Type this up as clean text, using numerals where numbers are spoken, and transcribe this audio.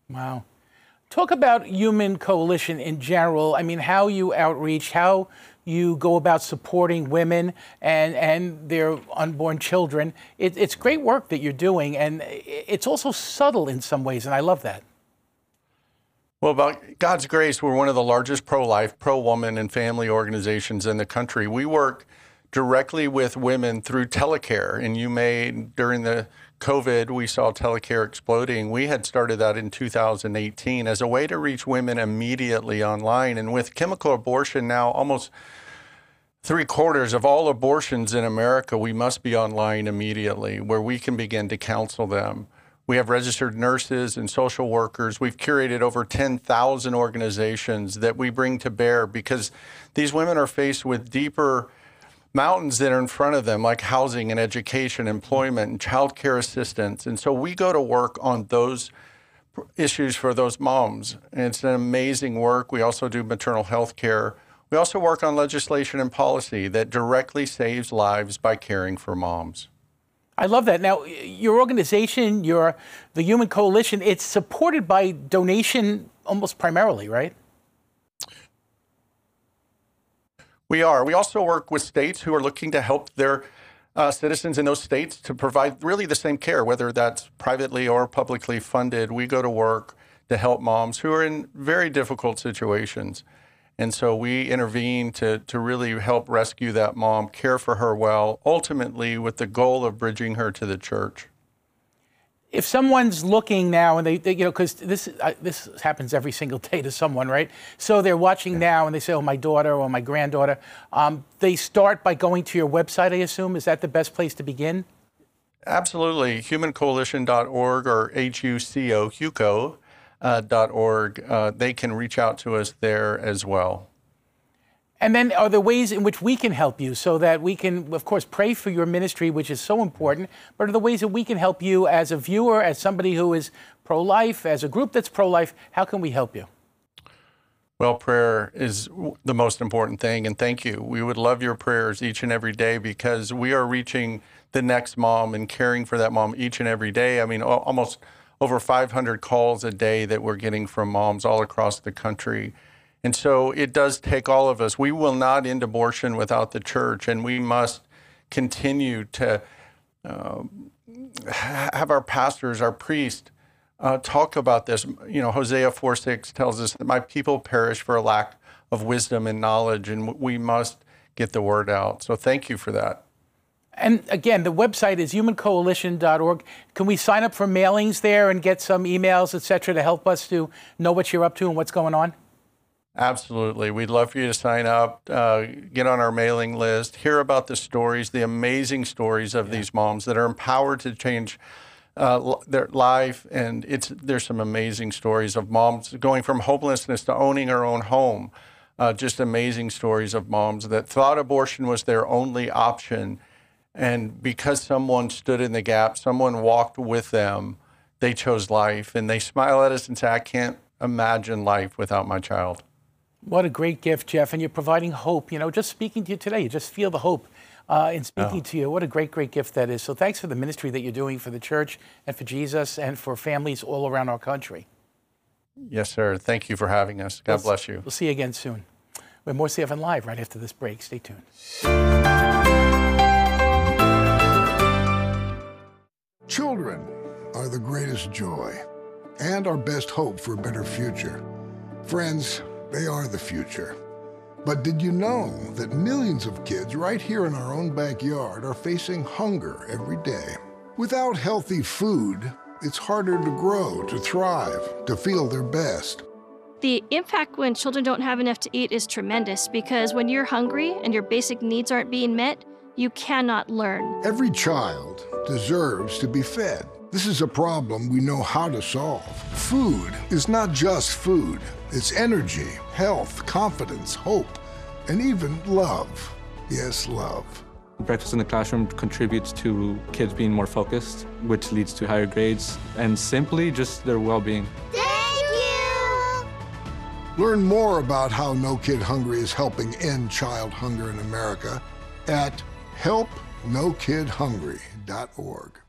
Wow. Talk about Human Coalition in general. I mean, how you outreach, how you go about supporting women and their unborn children. It's great work that you're doing, and it's also subtle in some ways, and I love that. Well, by God's grace, we're one of the largest pro-life, pro-woman, and family organizations in the country. We work directly with women through telecare, and during the COVID, we saw telecare exploding. We had started that in 2018 as a way to reach women immediately online. And with chemical abortion now, almost 3/4 of all abortions in America, we must be online immediately, where we can begin to counsel them. We have registered nurses and social workers. We've curated over 10,000 organizations that we bring to bear because these women are faced with deeper mountains that are in front of them, like housing and education, employment, and child care assistance. And so we go to work on those issues for those moms. And it's an amazing work. We also do maternal health care. We also work on legislation and policy that directly saves lives by caring for moms. I love that. Now, your organization, the Human Coalition, it's supported by donation almost primarily, right? We are. We also work with states who are looking to help their citizens in those states to provide really the same care, whether that's privately or publicly funded. We go to work to help moms who are in very difficult situations. And so we intervene to really help rescue that mom, care for her well, ultimately with the goal of bridging her to the church. If someone's looking now and they because this happens every single day to someone, right? So they're watching now and they say, oh, my daughter or my granddaughter. They start by going to your website, I assume. Is that the best place to begin? Absolutely. Humancoalition.org or HUCO.org. They can reach out to us there as well. And then are there ways in which we can help you so that we can, of course, pray for your ministry, which is so important, but are there ways that we can help you as a viewer, as somebody who is pro-life, as a group that's pro-life? How can we help you? Well, prayer is the most important thing, and thank you. We would love your prayers each and every day because we are reaching the next mom and caring for that mom each and every day. I mean, almost over 500 calls a day that we're getting from moms all across the country. And so it does take all of us. We will not end abortion without the church, and we must continue to have our pastors, our priests, talk about this. You know, Hosea 4:6 tells us that my people perish for a lack of wisdom and knowledge, and we must get the word out. So thank you for that. And again, the website is humancoalition.org. Can we sign up for mailings there and get some emails, et cetera, to help us to know what you're up to and what's going on? Absolutely. We'd love for you to sign up, get on our mailing list, hear about the stories, the amazing stories of these moms that are empowered to change their life. And there's some amazing stories of moms going from homelessness to owning her own home. Just amazing stories of moms that thought abortion was their only option. And because someone stood in the gap, someone walked with them, they chose life. And they smile at us and say, I can't imagine life without my child. What a great gift, Jeff. And you're providing hope. You know, just speaking to you today, you just feel the hope in speaking to you. What a great, great gift that is. So thanks for the ministry that you're doing for the church and for Jesus and for families all around our country. Yes, sir. Thank you for having us. God bless you. We'll see you again soon. We have more CFN Live right after this break. Stay tuned. Children are the greatest joy and our best hope for a better future. Friends, they are the future. But did you know that millions of kids right here in our own backyard are facing hunger every day? Without healthy food, it's harder to grow, to thrive, to feel their best. The impact when children don't have enough to eat is tremendous because when you're hungry and your basic needs aren't being met, you cannot learn. Every child deserves to be fed. This is a problem we know how to solve. Food is not just food. It's energy, health, confidence, hope, and even love. Yes, love. Breakfast in the classroom contributes to kids being more focused, which leads to higher grades, and simply just their well-being. Thank you! Learn more about how No Kid Hungry is helping end child hunger in America at helpnokidhungry.org.